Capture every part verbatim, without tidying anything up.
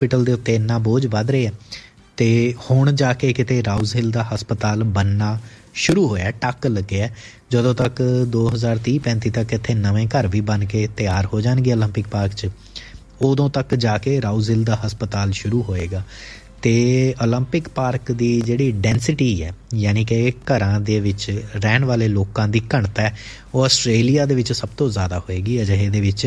Hospital ਦੇ ਉੱਤੇ ਇੰਨਾ ਬੋਝ ਵੱਧ ਰਿਹਾ ਅਤੇ ਹੁਣ ਜਾ ਕੇ ਕਿਤੇ ਰਾਊਜ਼ ਹਿੱਲ ਦਾ ਹਸਪਤਾਲ ਬਣਨਾ ਸ਼ੁਰੂ ਹੋਇਆ, ਟੱਕ ਲੱਗਿਆ। ਜਦੋਂ ਤੱਕ ਦੋ ਹਜ਼ਾਰ ਤੀਹ ਪੈਂਤੀ ਤੱਕ ਇੱਥੇ ਨਵੇਂ ਘਰ ਵੀ ਬਣ ਕੇ ਤਿਆਰ ਹੋ ਜਾਣਗੇ ਓਲੰਪਿਕ ਪਾਰਕ 'ਚ, ਉਦੋਂ ਤੱਕ ਜਾ ਕੇ ਰਾਊਜ਼ ਹਿੱਲ ਦਾ ਹਸਪਤਾਲ ਸ਼ੁਰੂ ਹੋਏਗਾ। ਅਤੇ ਓਲੰਪਿਕ ਪਾਰਕ ਦੀ ਜਿਹੜੀ ਡੈਂਸਿਟੀ ਹੈ, ਯਾਨੀ ਕਿ ਘਰਾਂ ਦੇ ਵਿੱਚ ਰਹਿਣ ਵਾਲੇ ਲੋਕਾਂ ਦੀ ਘਣਤਾ ਹੈ, ਉਹ ਆਸਟ੍ਰੇਲੀਆ ਦੇ ਵਿੱਚ ਸਭ ਤੋਂ ਜ਼ਿਆਦਾ ਹੋਏਗੀ। ਅਜਿਹੇ ਦੇ ਵਿੱਚ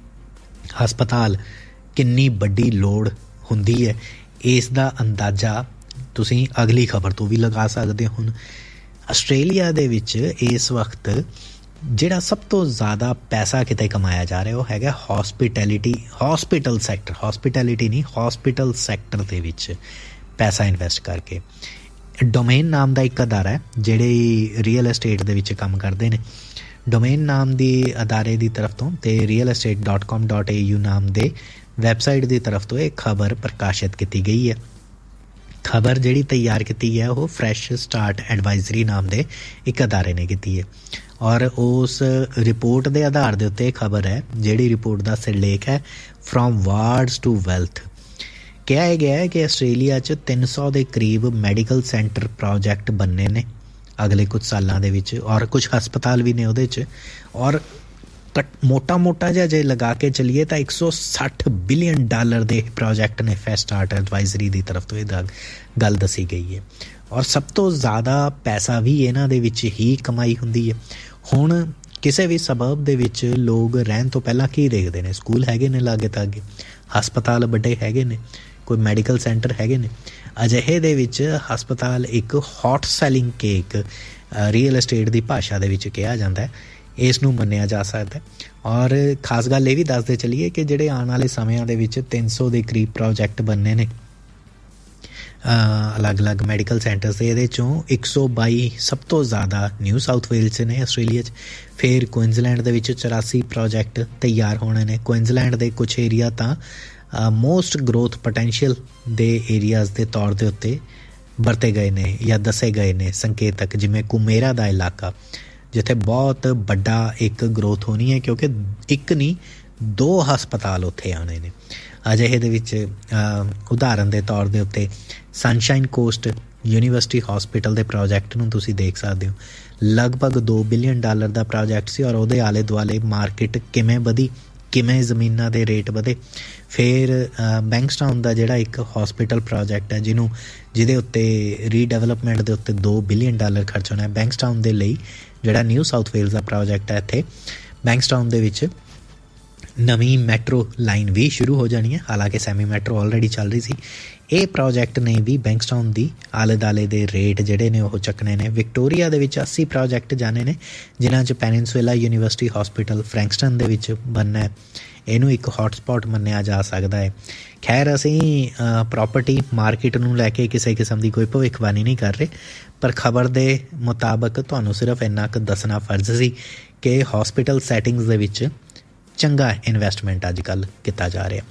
ਹਸਪਤਾਲ ਕਿੰਨੀ ਵੱਡੀ ਲੋੜ ਹੁੰਦੀ ਹੈ, ਇਸ ਦਾ ਅੰਦਾਜ਼ਾ ਤੁਸੀਂ ਅਗਲੀ ਖਬਰ ਤੋਂ ਵੀ ਲਗਾ ਸਕਦੇ ਹੋ। ਹੁਣ ਆਸਟ੍ਰੇਲੀਆ ਦੇ ਵਿੱਚ ਇਸ ਵਕਤ ਜਿਹੜਾ ਸਭ ਤੋਂ ਜ਼ਿਆਦਾ ਪੈਸਾ ਕਿਤੇ ਕਮਾਇਆ ਜਾ ਰਿਹਾ ਉਹ ਹੈਗਾ ਹੌਸਪੀਟੈਲਿਟੀ ਹੌਸਪੀਟਲ ਸੈਕਟਰ ਹੌਸਪੀਟੈਲਿਟੀ ਨਹੀਂ ਹੌਸਪੀਟਲ ਸੈਕਟਰ ਦੇ ਵਿੱਚ ਪੈਸਾ ਇਨਵੈਸਟ ਕਰਕੇ। ਡੋਮੇਨ ਨਾਮ ਦਾ ਇੱਕ ਅਦਾਰਾ ਹੈ ਜਿਹੜੇ ਰੀਅਲ ਐਸਟੇਟ ਦੇ ਵਿੱਚ ਕੰਮ ਕਰਦੇ ਨੇ। ਡੋਮੇਨ ਨਾਮ ਦੀ ਅਦਾਰੇ ਦੀ ਤਰਫ ਤੋਂ ਅਤੇ ਰੀਅਲ ਐਸਟੇਟ ਡੋਟ ਕਾਮ ਡੋਟ ਏ ਯੂ ਨਾਮ ਦੇ ਵੈਬਸਾਈਟ ਦੀ ਤਰਫ ਤੋਂ ਇਹ ਖਬਰ ਪ੍ਰਕਾਸ਼ਿਤ ਕੀਤੀ ਗਈ ਹੈ। ਖਬਰ ਜਿਹੜੀ ਤਿਆਰ ਕੀਤੀ ਹੈ ਉਹ ਫਰੈਸ਼ ਸਟਾਰਟ ਐਡਵਾਈਜ਼ਰੀ ਨਾਮ ਦੇ ਇੱਕ ਅਦਾਰੇ ਨੇ ਕੀਤੀ ਹੈ, ਔਰ ਉਸ ਰਿਪੋਰਟ ਦੇ ਆਧਾਰ ਦੇ ਉੱਤੇ ਇਹ ਖਬਰ ਹੈ, ਜਿਹੜੀ ਰਿਪੋਰਟ ਦਾ ਸਿਰਲੇਖ ਹੈ ਫਰੋਮ ਵਾਰਡਸ ਟੂ ਵੈਲਥ। ਕਿਹਾ ਇਹ ਗਿਆ ਹੈ ਕਿ ਆਸਟ੍ਰੇਲੀਆ 'ਚ ਤਿੰਨ ਸੌ ਦੇ ਕਰੀਬ ਮੈਡੀਕਲ ਸੈਂਟਰ ਪ੍ਰੋਜੈਕਟ ਬਣਨੇ ਨੇ ਅਗਲੇ ਕੁਝ ਸਾਲਾਂ ਦੇ ਵਿੱਚ, ਔਰ ਕੁਝ ਹਸਪਤਾਲ ਵੀ ਨੇ ਉਹਦੇ 'ਚ, ਔਰ ਘੱਟ ਮੋਟਾ ਮੋਟਾ ਜਿਹਾ ਜੇ ਲਗਾ ਕੇ ਚੱਲੀਏ ਤਾਂ ਇੱਕ ਸੌ ਸੱਠ ਬਿਲੀਅਨ ਡਾਲਰ ਦੇ ਪ੍ਰੋਜੈਕਟ ਨੇ ਫਰੈਸ਼ ਸਟਾਰਟ ਐਡਵਾਈਜ਼ਰੀ ਦੀ ਤਰਫ ਤੋਂ ਇਹ ਗੱਲ ਦੱਸੀ ਗਈ ਹੈ। ਔਰ ਸਭ ਤੋਂ ਜ਼ਿਆਦਾ ਪੈਸਾ ਵੀ ਇਹਨਾਂ ਦੇ ਵਿੱਚ ਹੀ ਕਮਾਈ ਹੁੰਦੀ ਹੈ। ਹੁਣ ਕਿਸੇ ਵੀ ਸਬਬ ਦੇ ਵਿੱਚ ਲੋਕ ਰਹਿਣ ਤੋਂ ਪਹਿਲਾਂ ਕੀ ਦੇਖਦੇ ਨੇ? ਸਕੂਲ ਹੈਗੇ ਨੇ ਲਾਗੇ ਤਾਗੇ, ਹਸਪਤਾਲ ਵੱਡੇ ਹੈਗੇ ਨੇ, ਕੋਈ ਮੈਡੀਕਲ ਸੈਂਟਰ ਹੈਗੇ ਨੇ। ਅਜਿਹੇ ਦੇ ਵਿੱਚ ਹਸਪਤਾਲ ਇੱਕ hot selling cake real estate ਦੀ ਭਾਸ਼ਾ ਦੇ ਵਿੱਚ ਕਿਹਾ ਜਾਂਦਾ ਹੈ, ਇਸ ਨੂੰ ਮੰਨਿਆ ਜਾ ਸਕਦਾ। ਔਰ ਖਾਸ ਗੱਲ ਇਹ ਵੀ ਦੱਸਦੇ ਚੱਲੀਏ ਕਿ ਜਿਹੜੇ ਆਉਣ ਵਾਲੇ ਸਮਿਆਂ ਦੇ ਵਿੱਚ ਤਿੰਨ ਸੌ ਦੇ ਕਰੀਬ ਪ੍ਰੋਜੈਕਟ ਬਣਨੇ ਨੇ ਅਲੱਗ-ਅਲੱਗ ਮੈਡੀਕਲ ਸੈਂਟਰਸ ਦੇ, ਇਹਦੇ 'ਚੋਂ ਇੱਕ ਸੌ ਬਾਈ ਸਭ ਤੋਂ ਜ਼ਿਆਦਾ ਨਿਊ ਸਾਊਥ ਵੇਲਸ 'ਚ ਨੇ ਆਸਟ੍ਰੇਲੀਆ 'ਚ। ਫਿਰ ਕੁਇਨਜ਼ਲੈਂਡ ਦੇ ਵਿੱਚ ਚੁਰਾਸੀ ਪ੍ਰੋਜੈਕਟ ਤਿਆਰ ਹੋਣੇ ਨੇ। ਕੁਇਨਜ਼ਲੈਂਡ ਦੇ ਕੁਛ ਏਰੀਆ ਤਾਂ ਮੋਸਟ ਗਰੋਥ ਪੋਟੈਂਸ਼ੀਅਲ ਦੇ ਏਰੀਆਜ਼ ਦੇ ਤੌਰ ਦੇ ਉੱਤੇ ਵਰਤੇ ਗਏ ਨੇ ਜਾਂ ਦੱਸੇ ਗਏ ਨੇ ਸੰਕੇਤਕ, ਜਿਵੇਂ ਕੁਮੇਰਾ ਦਾ ਇਲਾਕਾ ਜਿੱਥੇ ਬਹੁਤ ਵੱਡਾ ਇੱਕ ਗਰੋਥ ਹੋਣੀ ਹੈ, ਕਿਉਂਕਿ ਇੱਕ ਨਹੀਂ ਦੋ ਹਸਪਤਾਲ ਉੱਥੇ ਆਉਣੇ ਨੇ। ਅਜਿਹੇ ਦੇ ਵਿੱਚ ਉਦਾਹਰਨ ਦੇ ਤੌਰ ਦੇ ਉੱਤੇ ਸਨਸ਼ਾਈਨ ਕੋਸਟ ਯੂਨੀਵਰਸਿਟੀ ਹੌਸਪੀਟਲ ਦੇ ਪ੍ਰੋਜੈਕਟ ਨੂੰ ਤੁਸੀਂ ਦੇਖ ਸਕਦੇ ਹੋ। ਲਗਭਗ ਦੋ ਬਿਲੀਅਨ ਡਾਲਰ ਦਾ ਪ੍ਰੋਜੈਕਟ ਸੀ, ਔਰ ਉਹਦੇ ਆਲੇ ਦੁਆਲੇ ਮਾਰਕੀਟ ਕਿਵੇਂ ਵਧੀ, ਕਿਵੇਂ ਜ਼ਮੀਨਾਂ ਦੇ ਰੇਟ ਵਧੇ। ਫਿਰ ਬੈਂਕਸਟਾਊਨ ਦਾ ਜਿਹੜਾ ਇੱਕ ਹੌਸਪੀਟਲ ਪ੍ਰੋਜੈਕਟ ਹੈ, ਜਿਹਨੂੰ ਜਿਹਦੇ ਉੱਤੇ ਰੀਡਿਵੈਲਪਮੈਂਟ ਦੇ ਉੱਤੇ ਦੋ ਬਿਲੀਅਨ ਡਾਲਰ ਖਰਚ ਹੋਣਾ ਹੈ ਬੈਂਕਸਟਾਊਨ ਦੇ ਲਈ। ਜਿਹੜਾ ਨਿਊ ਸਾਊਥ ਵੇਲਸ ਦਾ ਪ੍ਰੋਜੈਕਟ ਹੈ, ਇੱਥੇ ਬੈਂਕਸਟਾਊਨ ਦੇ ਵਿੱਚ ਨਵੀਂ ਮੈਟਰੋ ਲਾਈਨ ਵੀ ਸ਼ੁਰੂ ਹੋ ਜਾਣੀ ਹੈ, ਹਾਲਾਂਕਿ ਸੈਮੀ ਮੈਟਰੋ ਆਲਰੇਡੀ ਚੱਲ ਰਹੀ ਸੀ। ਇਹ ਪ੍ਰੋਜੈਕਟ ਨੇ ਵੀ ਬੈਂਕਸਟਾਊਨ ਦੀ ਆਲੇ ਦੁਆਲੇ ਦੇ ਰੇਟ ਜਿਹੜੇ ਨੇ ਉਹ ਚੱਕਣੇ ਨੇ। ਵਿਕਟੋਰੀਆ ਦੇ ਵਿੱਚ ਅੱਸੀ ਪ੍ਰੋਜੈਕਟ ਜਾਣੇ ਨੇ, ਜਿਨ੍ਹਾਂ 'ਚ ਪੈਨਿਨਸੂਲਾ ਯੂਨੀਵਰਸਿਟੀ ਹੌਸਪੀਟਲ ਫਰੈਂਕਸਟਨ ਦੇ ਵਿੱਚ ਬਣਨਾ ਹੈ। ਇਹਨੂੰ ਇੱਕ ਹੌਟਸਪੌਟ ਮੰਨਿਆ ਜਾ ਸਕਦਾ ਹੈ। ਖੈਰ, ਅਸੀਂ ਪ੍ਰੋਪਰਟੀ ਮਾਰਕੀਟ ਨੂੰ ਲੈ ਕੇ ਕਿਸੇ ਕਿਸਮ ਦੀ ਕੋਈ ਭਵਿੱਖਬਾਣੀ ਨਹੀਂ ਕਰ ਰਹੇ, ਪਰ ਖਬਰ ਦੇ ਮੁਤਾਬਕ ਤੁਹਾਨੂੰ ਸਿਰਫ ਇੰਨਾ ਕੁ ਦੱਸਣਾ ਫਰਜ਼ ਸੀ ਕਿ ਹੌਸਪੀਟਲ ਸੈਟਿੰਗਸ ਦੇ ਵਿੱਚ ਚੰਗਾ ਇਨਵੈਸਟਮੈਂਟ ਅੱਜ ਕੱਲ੍ਹ ਕੀਤਾ ਜਾ ਰਿਹਾ।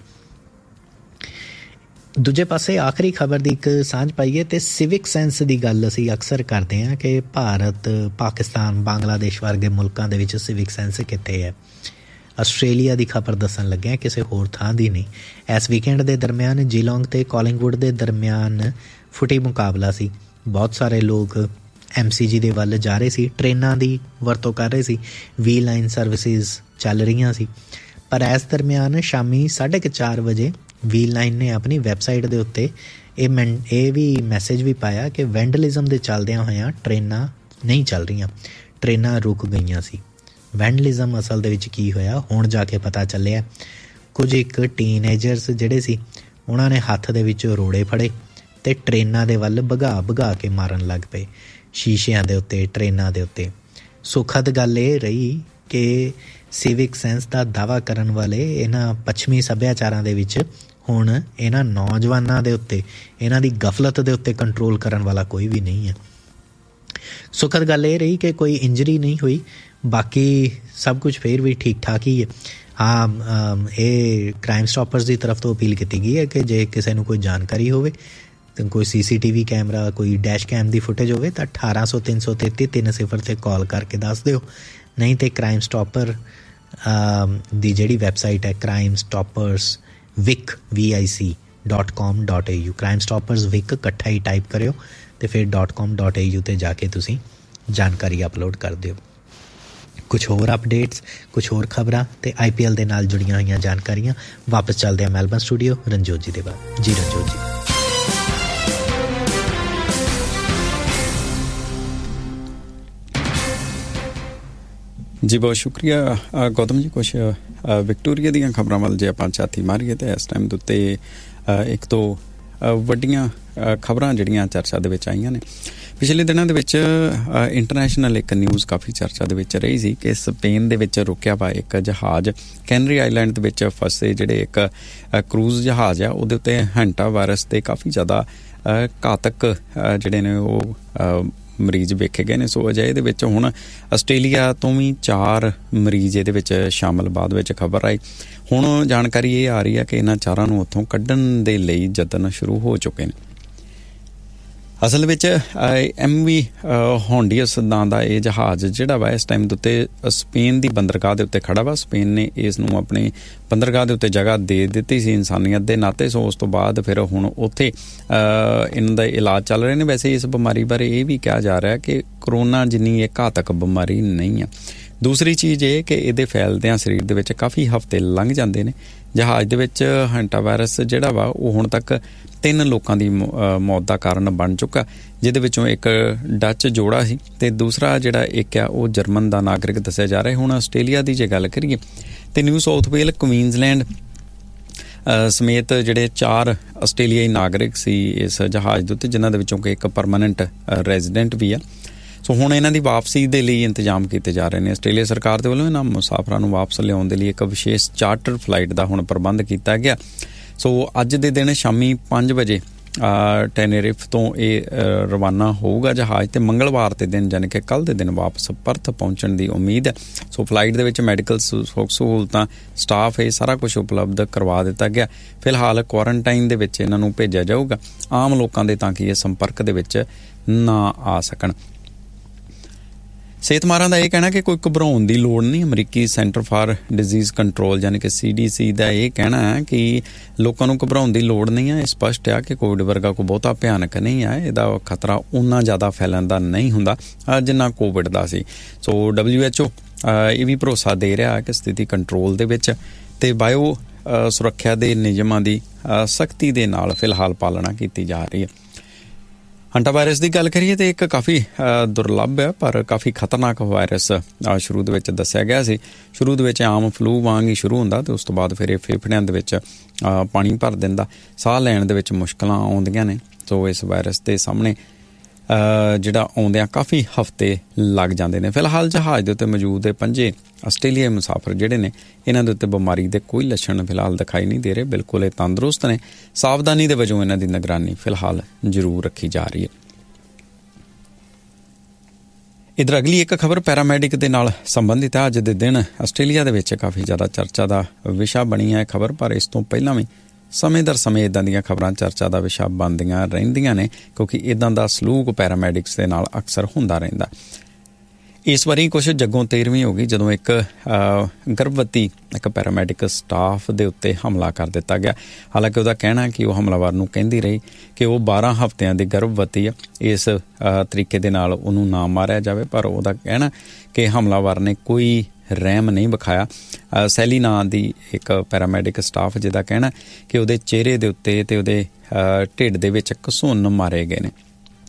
ਦੂਜੇ ਪਾਸੇ ਆਖਰੀ ਖਬਰ ਦੀ ਇੱਕ ਸਾਂਝ ਪਾਈਏ ਅਤੇ ਸਿਵਿਕ ਸੈਂਸ ਦੀ ਗੱਲ ਅਸੀਂ ਅਕਸਰ ਕਰਦੇ ਹਾਂ ਕਿ ਭਾਰਤ, ਪਾਕਿਸਤਾਨ, ਬੰਗਲਾਦੇਸ਼ ਵਰਗੇ ਮੁਲਕਾਂ ਦੇ ਵਿੱਚ ਸਿਵਿਕ ਸੈਂਸ ਕਿੱਥੇ ਹੈ। ਆਸਟ੍ਰੇਲੀਆ ਦੀ ਖਬਰ ਦੱਸਣ ਲੱਗਿਆ, ਕਿਸੇ ਹੋਰ ਥਾਂ ਦੀ ਨਹੀਂ। ਇਸ ਵੀਕਐਂਡ ਦੇ ਦਰਮਿਆਨ ਜੀਲੋਂਗ ਅਤੇ ਕੋਲਿੰਗਵੁੱਡ ਦੇ ਦਰਮਿਆਨ ਫੁੱਟੀ ਮੁਕਾਬਲਾ ਸੀ। ਬਹੁਤ ਸਾਰੇ ਲੋਕ ਐਮ ਸੀ ਜੀ ਦੇ ਵੱਲ ਜਾ ਰਹੇ ਸੀ, ਟ੍ਰੇਨਾਂ ਦੀ ਵਰਤੋਂ ਕਰ ਰਹੇ ਸੀ, ਵੀ ਲਾਈਨ ਸਰਵਿਸਿਜ਼ ਚੱਲ ਰਹੀਆਂ ਸੀ। ਪਰ ਇਸ ਦਰਮਿਆਨ ਸ਼ਾਮੀ ਸਾਢੇ ਕੁ ਚਾਰ ਵਜੇ ਵੀ ਲਾਈਨ ਨੇ ਆਪਣੀ ਵੈਬਸਾਈਟ ਦੇ ਉੱਤੇ ਇਹ ਮੈਂ ਇਹ ਵੀ ਮੈਸੇਜ ਵੀ ਪਾਇਆ ਕਿ ਵੈਂਡਲਿਜ਼ਮ ਦੇ ਚੱਲਦਿਆਂ ਹੋਇਆਂ ਟ੍ਰੇਨਾਂ ਨਹੀਂ ਚੱਲ ਰਹੀਆਂ, ਟ੍ਰੇਨਾਂ ਰੁਕ ਗਈਆਂ ਸੀ। ਵੈਂਡਲਿਜ਼ਮ ਅਸਲ ਦੇ ਵਿੱਚ ਕੀ ਹੋਇਆ ਹੁਣ ਜਾ ਕੇ ਪਤਾ ਚੱਲਿਆ। ਕੁਝ ਇੱਕ ਟੀਨਏਜਰਸ ਜਿਹੜੇ ਸੀ ਉਹਨਾਂ ਨੇ ਹੱਥ ਦੇ ਵਿੱਚ ਰੋੜੇ ਫੜੇ ਅਤੇ ਟ੍ਰੇਨਾਂ ਦੇ ਵੱਲ ਭਗਾ ਭਗਾ ਕੇ ਮਾਰਨ ਲੱਗ ਪਏ, ਸ਼ੀਸ਼ਿਆਂ ਦੇ ਉੱਤੇ, ਟ੍ਰੇਨਾਂ ਦੇ ਉੱਤੇ। ਸੁਖਦ ਗੱਲ ਇਹ ਰਹੀ ਕਿ ਸਿਵਿਕ ਸੈਂਸ ਦਾ ਦਾਅਵਾ ਕਰਨ ਵਾਲੇ ਇਹਨਾਂ ਪੱਛਮੀ ਸੱਭਿਆਚਾਰਾਂ ਦੇ ਵਿੱਚ ਹੁਣ ਇਹਨਾਂ ਨੌਜਵਾਨਾਂ ਦੇ ਉੱਤੇ, ਇਹਨਾਂ ਦੀ ਗਫਲਤ ਦੇ ਉੱਤੇ ਕੰਟਰੋਲ ਕਰਨ ਵਾਲਾ ਕੋਈ ਵੀ ਨਹੀਂ ਹੈ। ਸੁਖਦ ਗੱਲ ਇਹ ਰਹੀ ਕਿ ਕੋਈ ਇੰਜਰੀ ਨਹੀਂ ਹੋਈ, ਬਾਕੀ ਸਭ ਕੁਝ ਫਿਰ ਵੀ ਠੀਕ ਠਾਕ ਹੀ ਹੈ। ਹਾਂ, ਇਹ ਕ੍ਰਾਈਮ ਸਟਾਪਰਸ ਦੀ ਤਰਫ ਤੋਂ ਅਪੀਲ ਕੀਤੀ ਗਈ ਹੈ ਕਿ ਜੇ ਕਿਸੇ ਨੂੰ ਕੋਈ ਜਾਣਕਾਰੀ ਹੋਵੇ, ਕੋਈ ਸੀ ਸੀ ਟੀ ਵੀ ਕੈਮਰਾ, ਕੋਈ ਡੈਸ਼ ਕੈਮ ਦੀ ਫੁਟੇਜ ਹੋਵੇ ਤਾਂ ਅਠਾਰਾਂ ਸੌ ਤਿੰਨ ਸੌ ਤੇਤੀ ਤਿੰਨ ਸਿਫਰ 'ਤੇ ਕਾਲ ਕਰਕੇ ਦੱਸ ਦਿਓ। ਨਹੀਂ ਤਾਂ ਕ੍ਰਾਈਮ ਸਟਾਪਰ ਦੀ ਜਿਹੜੀ ਵੈਬਸਾਈਟ ਹੈ ਕ੍ਰਾਈਮ ਸਟਾਪਰਸ ਵਿਕ ਵੀ ਆਈ ਸੀ ਡੋਟ ਕੌਮ dot A you crime stoppers ਵਿਕ ਇਕੱਠਾ ਹੀ ਟਾਈਪ ਕਰਿਓ ਅਤੇ ਫਿਰ ਡੋਟ ਕੌਮ ਡੋਟ ਏ ਯੂ 'ਤੇ ਜਾ ਕੇ ਤੁਸੀਂ ਜਾਣਕਾਰੀ ਅਪਲੋਡ ਕਰ ਦਿਓ। ਕੁਛ ਹੋਰ ਅਪਡੇਟਸ, ਕੁਛ ਹੋਰ ਖਬਰਾਂ ਅਤੇ ਆਈ ਪੀ ਐਲ ਦੇ ਨਾਲ ਜੁੜੀਆਂ ਹੋਈਆਂ ਜਾਣਕਾਰੀਆਂ। ਵਾਪਸ ਚੱਲਦੇ ਹਾਂ ਮੈਲਬਨ ਸਟੂਡੀਓ ਰਣਜੋਤ ਜੀ ਦੇ ਬਾਅਦ। ਜੀ ਰਣਜੋਤ ਜੀ। ਜੀ ਬਹੁਤ ਸ਼ੁਕਰੀਆ ਗੌਤਮ ਜੀ। ਕੁਛ ਵਿਕਟੋਰੀਆ ਦੀਆਂ ਖਬਰਾਂ ਵੱਲ ਜੇ ਆਪਾਂ ਝਾਤੀ ਮਾਰੀਏ ਤਾਂ ਇਸ ਟਾਈਮ ਦੇ ਉੱਤੇ ਇੱਕ ਤੋਂ ਵੱਡੀਆਂ ਖਬਰਾਂ ਜਿਹੜੀਆਂ ਚਰਚਾ ਦੇ ਵਿੱਚ ਆਈਆਂ ਨੇ ਪਿਛਲੇ ਦਿਨਾਂ ਦੇ ਵਿੱਚ। ਇੰਟਰਨੈਸ਼ਨਲ ਇੱਕ ਨਿਊਜ਼ ਕਾਫੀ ਚਰਚਾ ਦੇ ਵਿੱਚ ਰਹੀ ਸੀ ਕਿ ਸਪੇਨ ਦੇ ਵਿੱਚ ਰੁਕਿਆ ਵਾ ਇੱਕ ਜਹਾਜ਼ ਕੈਨਰੀ ਆਈਲੈਂਡ ਦੇ ਵਿੱਚ ਫਸੇ ਜਿਹੜੇ ਇੱਕ ਕਰੂਜ਼ ਜਹਾਜ਼ ਆ ਉਹਦੇ ਉੱਤੇ ਹੈਂਟਾ ਵਾਇਰਸ ਦੇ ਕਾਫੀ ਜ਼ਿਆਦਾ ਘਾਤਕ ਜਿਹੜੇ ਨੇ ਉਹ ਮਰੀਜ਼ ਵੇਖੇ ਗਏ ਨੇ। ਸੋ ਅਜਿਹੇ ਦੇ ਵਿੱਚ ਹੁਣ ਆਸਟ੍ਰੇਲੀਆ ਤੋਂ ਵੀ ਚਾਰ ਮਰੀਜ਼ ਇਹਦੇ ਵਿੱਚ ਸ਼ਾਮਲ ਬਾਅਦ ਵਿੱਚ ਖਬਰ ਆਈ। ਹੁਣ ਜਾਣਕਾਰੀ ਇਹ ਆ ਰਹੀ ਹੈ ਕਿ ਇਹਨਾਂ ਚਾਰਾਂ ਨੂੰ ਉੱਥੋਂ ਕੱਢਣ ਦੇ ਲਈ ਯਤਨ ਸ਼ੁਰੂ ਹੋ ਚੁੱਕੇ ਨੇ। ਅਸਲ ਵਿੱਚ ਐਮ ਵੀ ਹੌਂਡੀਅਸ ਨਾਂ ਦਾ ਇਹ ਜਹਾਜ਼ ਜਿਹੜਾ ਵਾ ਇਸ ਟਾਈਮ ਦੇ ਉੱਤੇ ਸਪੇਨ ਦੀ ਬੰਦਰਗਾਹ ਦੇ ਉੱਤੇ ਖੜਾ ਵਾ। ਸਪੇਨ ਨੇ ਇਸ ਨੂੰ ਆਪਣੀ ਬੰਦਰਗਾਹ ਦੇ ਉੱਤੇ ਜਗ੍ਹਾ ਦੇ ਦਿੱਤੀ ਸੀ ਇਨਸਾਨੀਅਤ ਦੇ ਨਾਤੇ। ਸੋ ਉਸ ਤੋਂ ਬਾਅਦ ਫਿਰ ਹੁਣ ਉੱਥੇ ਇਹਨਾਂ ਦਾ ਇਲਾਜ ਚੱਲ ਰਹੇ ਨੇ। ਵੈਸੇ ਇਸ ਬਿਮਾਰੀ ਬਾਰੇ ਇਹ ਵੀ ਕਿਹਾ ਜਾ ਰਿਹਾ ਕਿ ਕਰੋਨਾ ਜਿੰਨੀ ਇਹ ਘਾਤਕ ਬਿਮਾਰੀ ਨਹੀਂ ਆ। ਦੂਸਰੀ ਚੀਜ਼ ਇਹ ਕਿ ਇਹਦੇ ਫੈਲਦਿਆਂ ਸਰੀਰ ਦੇ ਵਿੱਚ ਕਾਫੀ ਹਫ਼ਤੇ ਲੰਘ ਜਾਂਦੇ ਨੇ। ਜਹਾਜ਼ ਦੇ ਵਿੱਚ ਹੈਂਟਾ ਵਾਇਰਸ ਜਿਹੜਾ ਵਾ ਉਹ ਹੁਣ ਤੱਕ ਤਿੰਨ ਲੋਕਾਂ ਦੀ ਮੌਤ ਦਾ ਕਾਰਨ ਬਣ ਚੁੱਕਾ, ਜਿਹਦੇ ਵਿੱਚੋਂ ਇੱਕ ਡੱਚ ਜੋੜਾ ਸੀ ਅਤੇ ਦੂਸਰਾ ਜਿਹੜਾ ਇੱਕ ਆ ਉਹ ਜਰਮਨ ਦਾ ਨਾਗਰਿਕ ਦੱਸਿਆ ਜਾ ਰਿਹਾ। ਹੁਣ ਆਸਟ੍ਰੇਲੀਆ ਦੀ ਜੇ ਗੱਲ ਕਰੀਏ ਤਾਂ ਨਿਊ ਸਾਊਥ ਵੇਲ, ਕੁਈਨਜ਼ਲੈਂਡ ਸਮੇਤ ਜਿਹੜੇ ਚਾਰ ਆਸਟ੍ਰੇਲੀਆਈ ਨਾਗਰਿਕ ਸੀ ਇਸ ਜਹਾਜ਼ ਦੇ ਉੱਤੇ, ਜਿਨ੍ਹਾਂ ਦੇ ਵਿੱਚੋਂ ਕਿ ਇੱਕ ਪਰਮਾਨੈਂਟ ਰੈਜ਼ੀਡੈਂਟ ਵੀ ਆ। ਸੋ ਹੁਣ ਇਹਨਾਂ ਦੀ ਵਾਪਸੀ ਦੇ ਲਈ ਇੰਤਜ਼ਾਮ ਕੀਤੇ ਜਾ ਰਹੇ ਨੇ। ਆਸਟ੍ਰੇਲੀਆ ਸਰਕਾਰ ਦੇ ਵੱਲੋਂ ਇਹਨਾਂ ਮੁਸਾਫਰਾਂ ਨੂੰ ਵਾਪਸ ਲਿਆਉਣ ਦੇ ਲਈ ਇੱਕ ਵਿਸ਼ੇਸ਼ ਚਾਰਟਰ ਫਲਾਈਟ ਦਾ ਹੁਣ ਪ੍ਰਬੰਧ ਕੀਤਾ ਗਿਆ। ਸੋ ਅੱਜ ਦੇ ਦਿਨ ਸ਼ਾਮੀ ਪੰਜ ਵਜੇ ਟੈਨੇਰਿਫ ਤੋਂ ਇਹ ਰਵਾਨਾ ਹੋਊਗਾ ਜਹਾਜ਼ ਅਤੇ ਮੰਗਲਵਾਰ ਦੇ ਦਿਨ ਯਾਨੀ ਕਿ ਕੱਲ੍ਹ ਦੇ ਦਿਨ ਵਾਪਸ ਪਰਥ ਪਹੁੰਚਣ ਦੀ ਉਮੀਦ ਹੈ। ਸੋ ਫਲਾਈਟ ਦੇ ਵਿੱਚ ਮੈਡੀਕਲ ਸਹੂਲਤਾਂ, ਸਟਾਫ ਇਹ ਸਾਰਾ ਕੁਛ ਉਪਲਬਧ ਕਰਵਾ ਦਿੱਤਾ ਗਿਆ। ਫਿਲਹਾਲ ਕੁਆਰੰਟਾਈਨ ਦੇ ਵਿੱਚ ਇਹਨਾਂ ਨੂੰ ਭੇਜਿਆ ਜਾਊਗਾ ਆਮ ਲੋਕਾਂ ਦੇ, ਤਾਂ ਕਿ ਇਹ ਸੰਪਰਕ ਦੇ ਵਿੱਚ ਨਾ ਆ ਸਕਣ। ਸਿਹਤਮਾਰਾਂ ਦਾ ਇਹ ਕਹਿਣਾ ਕਿ ਕੋਈ ਘਬਰਾਉਣ ਦੀ ਲੋੜ ਨਹੀਂ। ਅਮਰੀਕੀ ਸੈਂਟਰ ਫਾਰ ਡਿਜ਼ੀਜ਼ ਕੰਟਰੋਲ ਯਾਨੀ ਕਿ ਸੀ ਡੀ ਸੀ ਦਾ ਇਹ ਕਹਿਣਾ ਹੈ ਕਿ ਲੋਕਾਂ ਨੂੰ ਘਬਰਾਉਣ ਦੀ ਲੋੜ ਨਹੀਂ ਹੈ। ਇਹ ਸਪਸ਼ਟ ਆ ਕਿ ਕੋਵਿਡ ਵਰਗਾ ਕੋਈ ਬਹੁਤਾ ਭਿਆਨਕ ਨਹੀਂ ਹੈ। ਇਹਦਾ ਖਤਰਾ ਓਨਾ ਜ਼ਿਆਦਾ ਫੈਲਣ ਦਾ ਨਹੀਂ ਹੁੰਦਾ ਜਿੰਨਾ ਕੋਵਿਡ ਦਾ ਸੀ। ਸੋ ਡਬਲਿਊ ਐਚ ਓ ਇਹ ਵੀ ਭਰੋਸਾ ਦੇ ਰਿਹਾ ਕਿ ਸਥਿਤੀ ਕੰਟਰੋਲ ਦੇ ਵਿੱਚ ਅਤੇ ਬਾਇਓ ਸੁਰੱਖਿਆ ਦੇ ਨਿਯਮਾਂ ਦੀ ਸਖਤੀ ਦੇ ਨਾਲ ਫਿਲਹਾਲ ਪਾਲਣਾ ਕੀਤੀ ਜਾ ਰਹੀ ਹੈ। ਹੰਟਾ ਵਾਇਰਸ ਦੀ ਗੱਲ ਕਰੀਏ ਤਾਂ ਇੱਕ ਕਾਫੀ ਦੁਰਲੱਭ ਹੈ ਪਰ ਕਾਫੀ ਖਤਰਨਾਕ ਵਾਇਰਸ ਸ਼ੁਰੂ ਦੇ ਵਿੱਚ ਦੱਸਿਆ ਗਿਆ ਸੀ। ਸ਼ੁਰੂ ਦੇ ਵਿੱਚ ਆਮ ਫਲੂ ਵਾਂਗ ਹੀ ਸ਼ੁਰੂ ਹੁੰਦਾ ਅਤੇ ਉਸ ਤੋਂ ਬਾਅਦ ਫਿਰ ਇਹ ਫੇਫੜਿਆਂ ਦੇ ਵਿੱਚ ਪਾਣੀ ਭਰ ਦਿੰਦਾ, ਸਾਹ ਲੈਣ ਦੇ ਵਿੱਚ ਮੁਸ਼ਕਿਲਾਂ ਆਉਂਦੀਆਂ ਨੇ। ਸੋ ਇਸ ਵਾਇਰਸ ਦੇ ਸਾਹਮਣੇ ਜਿਹੜਾ ਆਉਂਦਿਆਂ ਕਾਫੀ ਹਫ਼ਤੇ ਲੱਗ ਜਾਂਦੇ ਨੇ। ਫਿਲਹਾਲ ਜਹਾਜ਼ ਦੇ ਉੱਤੇ ਮੌਜੂਦ ਦੇ ਪੰਜੇ ਆਸਟ੍ਰੇਲੀਆਈ ਮੁਸਾਫਰ ਜਿਹੜੇ ਨੇ ਇਹਨਾਂ ਦੇ ਉੱਤੇ ਬਿਮਾਰੀ ਦੇ ਕੋਈ ਲੱਛਣ ਫਿਲਹਾਲ ਦਿਖਾਈ ਨਹੀਂ ਦੇ ਰਹੇ। ਬਿਲਕੁਲ ਇਹ ਤੰਦਰੁਸਤ ਨੇ। ਸਾਵਧਾਨੀ ਦੇ ਵਜੋਂ ਇਹਨਾਂ ਦੀ ਨਿਗਰਾਨੀ ਫਿਲਹਾਲ ਜ਼ਰੂਰ ਰੱਖੀ ਜਾ ਰਹੀ ਹੈ। ਇੱਧਰ ਅਗਲੀ ਇੱਕ ਖਬਰ ਪੈਰਾਮੈਡਿਕ ਦੇ ਨਾਲ ਸੰਬੰਧਿਤ ਹੈ। ਅੱਜ ਦੇ ਦਿਨ ਆਸਟ੍ਰੇਲੀਆ ਦੇ ਵਿੱਚ ਕਾਫੀ ਜ਼ਿਆਦਾ ਚਰਚਾ ਦਾ ਵਿਸ਼ਾ ਬਣੀ ਹੈ ਖਬਰ, ਪਰ ਇਸ ਤੋਂ ਪਹਿਲਾਂ ਵੀ ਸਮੇਂ ਦਰ ਸਮੇਂ ਇੱਦਾਂ ਦੀਆਂ ਖਬਰਾਂ ਚਰਚਾ ਦਾ ਵਿਸ਼ਾ ਬਣਦੀਆਂ ਰਹਿੰਦੀਆਂ ਨੇ ਕਿਉਂਕਿ ਇੱਦਾਂ ਦਾ ਸਲੂਕ ਪੈਰਾਮੈਡਿਕਸ ਦੇ ਨਾਲ ਅਕਸਰ ਹੁੰਦਾ ਰਹਿੰਦਾ। ਇਸ ਵਾਰੀ ਕੁਛ ਜੱਗੋਂ ਤੇਰਵੀਂ ਹੋ ਗਈ ਜਦੋਂ ਇੱਕ ਗਰਭਵਤੀ ਇੱਕ ਪੈਰਾਮੈਡਿਕ ਸਟਾਫ ਦੇ ਉੱਤੇ ਹਮਲਾ ਕਰ ਦਿੱਤਾ ਗਿਆ। ਹਾਲਾਂਕਿ ਉਹਦਾ ਕਹਿਣਾ ਕਿ ਉਹ ਹਮਲਾਵਰ ਨੂੰ ਕਹਿੰਦੀ ਰਹੀ ਕਿ ਉਹ ਬਾਰਾਂ ਹਫ਼ਤਿਆਂ ਦੀ ਗਰਭਵਤੀ ਆ, ਇਸ ਤਰੀਕੇ ਦੇ ਨਾਲ ਉਹਨੂੰ ਨਾ ਮਾਰਿਆ ਜਾਵੇ, ਪਰ ਉਹਦਾ ਕਹਿਣਾ ਕਿ ਹਮਲਾਵਰ ਨੇ ਕੋਈ ਰਹਿਮ ਨਹੀਂ ਵਿਖਾਇਆ। ਸੈਲੀ ਨਾਂ ਦੀ ਇੱਕ ਪੈਰਾਮੈਡਿਕ ਸਟਾਫ ਜਿਹਦਾ ਕਹਿਣਾ ਕਿ ਉਹਦੇ ਚਿਹਰੇ ਦੇ ਉੱਤੇ ਅਤੇ ਉਹਦੇ ਢਿੱਡ ਦੇ ਵਿੱਚ ਘਸੁੰਨ ਮਾਰੇ ਗਏ ਨੇ।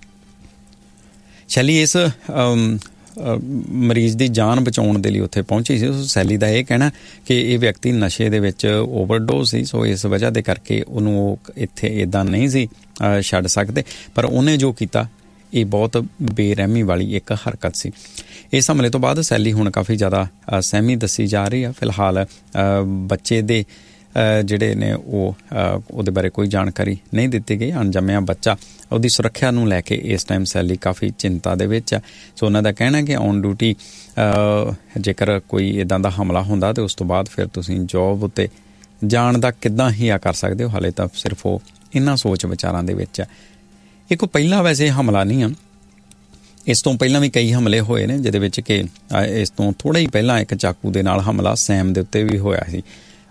ਸ਼ੈਲੀ ਇਸ ਮਰੀਜ਼ ਦੀ ਜਾਨ ਬਚਾਉਣ ਦੇ ਲਈ ਉੱਥੇ ਪਹੁੰਚੀ ਸੀ। ਸੈਲੀ ਦਾ ਇਹ ਕਹਿਣਾ ਕਿ ਇਹ ਵਿਅਕਤੀ ਨਸ਼ੇ ਦੇ ਵਿੱਚ ਓਵਰਡੋਜ਼ ਸੀ, ਸੋ ਇਸ ਵਜ੍ਹਾ ਦੇ ਕਰਕੇ ਉਹਨੂੰ ਉਹ ਇੱਥੇ ਇੱਦਾਂ ਨਹੀਂ ਸੀ ਛੱਡ ਸਕਦੇ, ਪਰ ਉਹਨੇ ਜੋ ਕੀਤਾ ਇਹ ਬਹੁਤ ਬੇਰਹਿਮੀ ਵਾਲੀ ਇੱਕ ਹਰਕਤ ਸੀ। ਇਸ ਹਮਲੇ ਤੋਂ ਬਾਅਦ ਸੈਲੀ ਹੁਣ ਕਾਫੀ ਜ਼ਿਆਦਾ ਸਹਿਮੀ ਦੱਸੀ ਜਾ ਰਹੀ ਆ। ਫਿਲਹਾਲ ਬੱਚੇ ਦੇ ਜਿਹੜੇ ਨੇ ਉਹ ਉਹਦੇ ਬਾਰੇ ਕੋਈ ਜਾਣਕਾਰੀ ਨਹੀਂ ਦਿੱਤੀ ਗਈ। ਅਣਜੰਮਿਆ ਬੱਚਾ, ਉਹਦੀ ਸੁਰੱਖਿਆ ਨੂੰ ਲੈ ਕੇ ਇਸ ਟਾਈਮ ਸੈਲੀ ਕਾਫੀ ਚਿੰਤਾ ਦੇ ਵਿੱਚ ਆ। ਸੋ ਉਹਨਾਂ ਦਾ ਕਹਿਣਾ ਕਿ ਔਨ ਡਿਊਟੀ ਜੇਕਰ ਕੋਈ ਇੱਦਾਂ ਦਾ ਹਮਲਾ ਹੁੰਦਾ ਤਾਂ ਉਸ ਤੋਂ ਬਾਅਦ ਫਿਰ ਤੁਸੀਂ ਜੋਬ ਉੱਤੇ ਜਾਣ ਦਾ ਕਿੱਦਾਂ ਹੀ ਆ ਕਰ ਸਕਦੇ ਹੋ। ਹਾਲੇ ਤਾਂ ਸਿਰਫ ਉਹ ਇਹਨਾਂ ਸੋਚ ਵਿਚਾਰਾਂ ਦੇ ਵਿੱਚ ਆ। ਇਹ ਕੋਈ ਪਹਿਲਾਂ ਵੈਸੇ ਹਮਲਾ ਨਹੀਂ ਆ, ਇਸ ਤੋਂ ਪਹਿਲਾਂ ਵੀ ਕਈ ਹਮਲੇ ਹੋਏ ਨੇ, ਜਿਹਦੇ ਵਿੱਚ ਕਿ ਇਸ ਤੋਂ ਥੋੜ੍ਹਾ ਹੀ ਪਹਿਲਾਂ ਇੱਕ ਚਾਕੂ ਦੇ ਨਾਲ ਹਮਲਾ ਸੈਮ ਦੇ ਉੱਤੇ ਵੀ ਹੋਇਆ ਸੀ।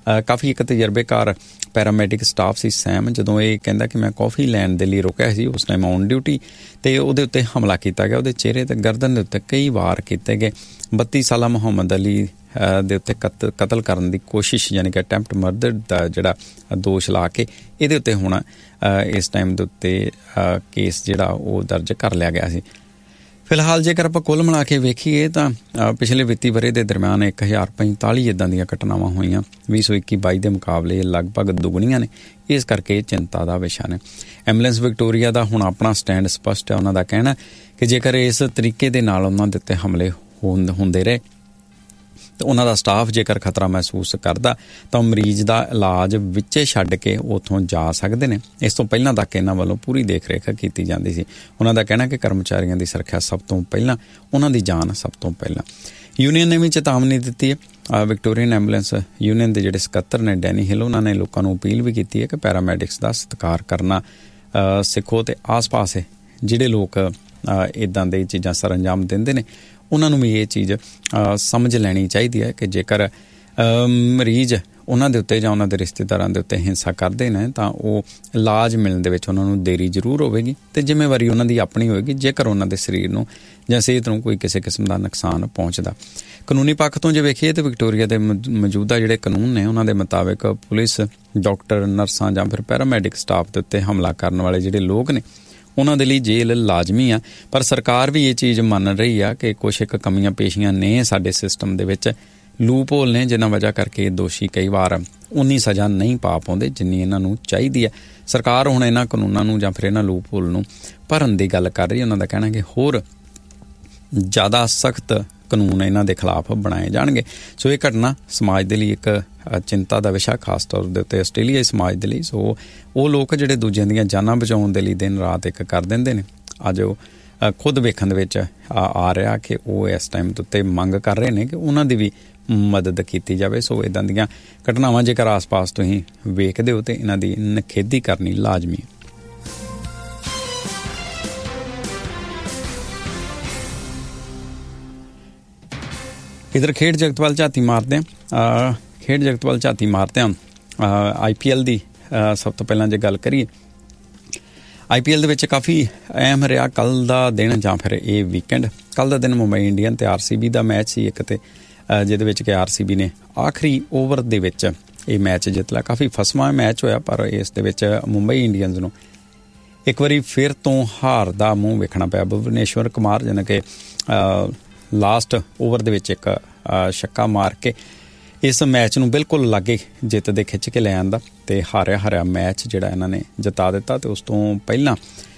ਕਾਫੀ ਇੱਕ ਤਜਰਬੇਕਾਰ ਪੈਰਾਮੈਡਿਕ ਸਟਾਫ ਸੀ ਸੈਮ। ਜਦੋਂ ਇਹ ਕਹਿੰਦਾ ਕਿ ਮੈਂ ਕੌਫੀ ਲੈਣ ਦੇ ਲਈ ਰੁਕਿਆ ਸੀ, ਉਸ ਟਾਈਮ ਔਨ ਡਿਊਟੀ, ਅਤੇ ਉਹਦੇ ਉੱਤੇ ਹਮਲਾ ਕੀਤਾ ਗਿਆ। ਉਹਦੇ ਚਿਹਰੇ ਅਤੇ ਗਰਦਨ ਦੇ ਉੱਤੇ ਕਈ ਵਾਰ ਕੀਤੇ ਗਏ। ਬੱਤੀ ਸਾਲਾ ਮੁਹੰਮਦ ਅਲੀ ਦੇ ਉੱਤੇ ਕਤ ਕਤਲ ਕਰਨ ਦੀ ਕੋਸ਼ਿਸ਼, ਯਾਨੀ ਕਿ ਅਟੈਂਪਟ ਮਰਡਰ ਦਾ ਜਿਹੜਾ ਦੋਸ਼ ਲਾ ਕੇ ਇਹਦੇ ਉੱਤੇ ਹੁਣ ਇਸ ਟਾਈਮ ਦੇ ਉੱਤੇ ਕੇਸ ਜਿਹੜਾ ਉਹ ਦਰਜ ਕਰ ਲਿਆ ਗਿਆ ਸੀ। ਫਿਲਹਾਲ ਜੇਕਰ ਆਪਾਂ ਕੁੱਲ ਮਿਲਾ ਕੇ ਵੇਖੀਏ ਤਾਂ ਪਿਛਲੇ ਵਿੱਤੀ ਵਰ੍ਹੇ ਦੇ ਦਰਮਿਆਨ ਇੱਕ ਹਜ਼ਾਰ ਪੰਤਾਲੀ ਇੱਦਾਂ ਦੀਆਂ ਘਟਨਾਵਾਂ ਹੋਈਆਂ। ਵੀਹ ਸੌ ਇੱਕੀ ਬਾਈ ਦੇ ਮੁਕਾਬਲੇ ਲਗਭਗ ਦੁੱਗਣੀਆਂ ਨੇ। ਇਸ ਕਰਕੇ ਚਿੰਤਾ ਦਾ ਵਿਸ਼ਾ ਨੇ। ਐਂਬੂਲੈਂਸ ਵਿਕਟੋਰੀਆ ਦਾ ਹੁਣ ਆਪਣਾ ਸਟੈਂਡ ਸਪਸ਼ਟ ਹੈ। ਉਹਨਾਂ ਦਾ ਕਹਿਣਾ ਕਿ ਜੇਕਰ ਇਸ ਤਰੀਕੇ ਦੇ ਨਾਲ ਉਹਨਾਂ ਦੇ ਉੱਤੇ ਹਮਲੇ ਹੁੰਦੇ ਰਹੇ ਤਾਂ ਉਹਨਾਂ ਦਾ ਸਟਾਫ ਜੇਕਰ ਖਤਰਾ ਮਹਿਸੂਸ ਕਰਦਾ ਤਾਂ ਮਰੀਜ਼ ਦਾ ਇਲਾਜ ਵਿੱਚੇ ਛੱਡ ਕੇ ਉੱਥੋਂ ਜਾ ਸਕਦੇ ਨੇ। ਇਸ ਤੋਂ ਪਹਿਲਾਂ ਤੱਕ ਇਹਨਾਂ ਵੱਲੋਂ ਪੂਰੀ ਦੇਖ ਰੇਖ ਕੀਤੀ ਜਾਂਦੀ ਸੀ। ਉਹਨਾਂ ਦਾ ਕਹਿਣਾ ਕਿ ਕਰਮਚਾਰੀਆਂ ਦੀ ਸੁਰੱਖਿਆ ਸਭ ਤੋਂ ਪਹਿਲਾਂ, ਉਹਨਾਂ ਦੀ ਜਾਨ ਸਭ ਤੋਂ ਪਹਿਲਾਂ। ਯੂਨੀਅਨ ਨੇ ਵੀ ਚੇਤਾਵਨੀ ਦਿੱਤੀ ਹੈ। ਵਿਕਟੋਰੀਅਨ ਐਂਬੂਲੈਂਸ ਯੂਨੀਅਨ ਦੇ ਜਿਹੜੇ ਸਕੱਤਰ ਨੇ ਡੈਨੀ ਹਿਲ, ਉਹਨਾਂ ਨੇ ਲੋਕਾਂ ਨੂੰ ਅਪੀਲ ਵੀ ਕੀਤੀ ਹੈ ਕਿ ਪੈਰਾਮੈਡਿਕਸ ਦਾ ਸਤਿਕਾਰ ਕਰਨਾ ਸਿੱਖੋ ਅਤੇ ਆਸ-ਪਾਸ ਜਿਹੜੇ ਲੋਕ ਇੱਦਾਂ ਦੀ ਚੀਜ਼ਾਂ ਸਰ ਅੰਜਾਮ ਦਿੰਦੇ ਨੇ ਉਹਨਾਂ ਨੂੰ ਵੀ ਇਹ ਚੀਜ਼ ਸਮਝ ਲੈਣੀ ਚਾਹੀਦੀ ਹੈ ਕਿ ਜੇਕਰ ਮਰੀਜ਼ ਉਹਨਾਂ ਦੇ ਉੱਤੇ ਜਾਂ ਉਹਨਾਂ ਦੇ ਰਿਸ਼ਤੇਦਾਰਾਂ ਦੇ ਉੱਤੇ ਹਿੰਸਾ ਕਰਦੇ ਨੇ ਤਾਂ ਉਹ ਇਲਾਜ ਮਿਲਣ ਦੇ ਵਿੱਚ ਉਹਨਾਂ ਨੂੰ ਦੇਰੀ ਜ਼ਰੂਰ ਹੋਵੇਗੀ ਅਤੇ ਜ਼ਿੰਮੇਵਾਰੀ ਉਹਨਾਂ ਦੀ ਆਪਣੀ ਹੋਵੇਗੀ ਜੇਕਰ ਉਹਨਾਂ ਦੇ ਸਰੀਰ ਨੂੰ ਜਾਂ ਸਿਹਤ ਨੂੰ ਕੋਈ ਕਿਸੇ ਕਿਸਮ ਦਾ ਨੁਕਸਾਨ ਪਹੁੰਚਦਾ। ਕਾਨੂੰਨੀ ਪੱਖ ਤੋਂ ਜੇ ਵੇਖੀਏ ਤਾਂ ਵਿਕਟੋਰੀਆ ਦੇ ਮੌਜੂਦਾ ਜਿਹੜੇ ਕਾਨੂੰਨ ਨੇ ਉਹਨਾਂ ਦੇ ਮੁਤਾਬਿਕ ਪੁਲਿਸ, ਡਾਕਟਰ, ਨਰਸਾਂ ਜਾਂ ਫਿਰ ਪੈਰਾਮੈਡਿਕ ਸਟਾਫ ਦੇ ਉੱਤੇ ਹਮਲਾ ਕਰਨ ਵਾਲੇ ਜਿਹੜੇ ਲੋਕ ਨੇ ਉਹਨਾਂ ਦੇ ਲਈ ਜੇਲ੍ਹ ਲਾਜ਼ਮੀ ਆ। ਪਰ ਸਰਕਾਰ ਵੀ ਇਹ ਚੀਜ਼ ਮੰਨ ਰਹੀ ਆ ਕਿ ਕੁਛ ਇੱਕ ਕਮੀਆਂ ਪੇਸ਼ੀਆਂ ਨੇ ਸਾਡੇ ਸਿਸਟਮ ਦੇ ਵਿੱਚ, ਲੂਪ ਹੋਲ ਨੇ ਜਿਨ੍ਹਾਂ ਵਜ੍ਹਾ ਕਰਕੇ ਦੋਸ਼ੀ ਕਈ ਵਾਰ ਉਨੀ ਸਜ਼ਾ ਨਹੀਂ ਪਾ ਪਾਉਂਦੇ ਜਿੰਨੀ ਇਹਨਾਂ ਨੂੰ ਚਾਹੀਦੀ ਹੈ। ਸਰਕਾਰ ਹੁਣ ਇਹਨਾਂ ਕਾਨੂੰਨਾਂ ਨੂੰ ਜਾਂ ਫਿਰ ਇਹਨਾਂ ਲੂਪ ਹੋਲ ਨੂੰ ਭਰਨ ਦੀ ਗੱਲ ਕਰ ਰਹੀ। ਉਹਨਾਂ ਦਾ ਕਹਿਣਾ ਕਿ ਹੋਰ ਜ਼ਿਆਦਾ ਸਖਤ ਕਾਨੂੰਨ ਇਹਨਾਂ ਦੇ ਖਿਲਾਫ ਬਣਾਏ ਜਾਣਗੇ। ਸੋ ਇਹ ਘਟਨਾ ਸਮਾਜ ਦੇ ਲਈ ਇੱਕ ਚਿੰਤਾ ਦਾ ਵਿਸ਼ਾ, ਖਾਸ ਤੌਰ ਦੇ ਉੱਤੇ ਆਸਟ੍ਰੇਲੀਆਈ ਸਮਾਜ ਦੇ ਲਈ। ਸੋ ਉਹ ਲੋਕ ਜਿਹੜੇ ਦੂਜਿਆਂ ਦੀਆਂ ਜਾਨਾਂ ਬਚਾਉਣ ਦੇ ਲਈ ਦਿਨ ਰਾਤ ਇੱਕ ਕਰ ਦਿੰਦੇ ਨੇ, ਅੱਜ ਉਹ ਖੁਦ ਵੇਖਣ ਦੇ ਵਿੱਚ ਆ ਰਿਹਾ ਕਿ ਉਹ ਇਸ ਟਾਈਮ ਦੇ ਉੱਤੇ ਮੰਗ ਕਰ ਰਹੇ ਨੇ ਕਿ ਉਹਨਾਂ ਦੀ ਵੀ ਮਦਦ ਕੀਤੀ ਜਾਵੇ। ਸੋ ਇੱਦਾਂ ਦੀਆਂ ਘਟਨਾਵਾਂ ਜੇਕਰ ਆਸ-ਪਾਸ ਤੁਸੀਂ ਵੇਖਦੇ ਹੋ ਤਾਂ ਇਹਨਾਂ ਦੀ ਨਿਖੇਧੀ ਕਰਨੀ ਲਾਜ਼ਮੀ ਹੈ। ਇੱਧਰ ਖੇਡ ਜਗਤ ਵੱਲ ਝਾਤੀ ਮਾਰਦੇ ਹਾਂ। ਖੇਡ ਜਗਤ ਵੱਲ ਝਾਤੀ ਮਾਰਦੇ ਹਾਂ ਆਈ ਪੀ ਐਲ ਦੀ ਸਭ ਤੋਂ ਪਹਿਲਾਂ ਜੇ ਗੱਲ ਕਰੀਏ, ਆਈ ਪੀ ਐਲ ਦੇ ਵਿੱਚ ਕਾਫੀ ਅਹਿਮ ਰਿਹਾ ਕੱਲ੍ਹ ਦਾ ਦਿਨ ਜਾਂ ਫਿਰ ਇਹ ਵੀਕਐਂਡ। ਕੱਲ੍ਹ ਦਾ ਦਿਨ ਮੁੰਬਈ ਇੰਡੀਅਨ ਅਤੇ ਆਰ ਸੀ ਬੀ ਦਾ ਮੈਚ ਸੀ ਇੱਕ, ਤੇ ਜਿਹਦੇ ਵਿੱਚ ਕਿ ਆਰ ਸੀ ਬੀ ਨੇ ਆਖਰੀ ਓਵਰ ਦੇ ਵਿੱਚ ਇਹ ਮੈਚ ਜਿੱਤ ਲਿਆ। ਕਾਫੀ ਫਸਵਾਂ ਮੈਚ ਹੋਇਆ, ਪਰ ਇਸ ਦੇ ਵਿੱਚ ਮੁੰਬਈ ਇੰਡੀਅਨਸ ਨੂੰ ਇੱਕ ਵਾਰੀ ਫਿਰ ਤੋਂ ਹਾਰ ਦਾ ਮੂੰਹ ਵੇਖਣਾ ਪਿਆ। ਭੁਵਨੇਸ਼ਵਰ ਕੁਮਾਰ ਜਿਹਨੇ ਕਿ ਲਾਸਟ ਓਵਰ ਦੇ ਵਿੱਚ ਇੱਕ ਛੱਕਾ ਮਾਰ ਕੇ ਇਸ ਮੈਚ ਨੂੰ ਬਿਲਕੁਲ ਲਾਗੇ ਜਿੱਤ ਦੇ ਖਿੱਚ ਕੇ ਲੈ ਆਂਦਾ ਅਤੇ ਹਾਰਿਆ ਹਾਰਿਆ ਮੈਚ ਜਿਹੜਾ ਇਹਨਾਂ ਨੇ ਜਿਤਾ ਦਿੱਤਾ। ਅਤੇ ਉਸ ਤੋਂ ਪਹਿਲਾਂ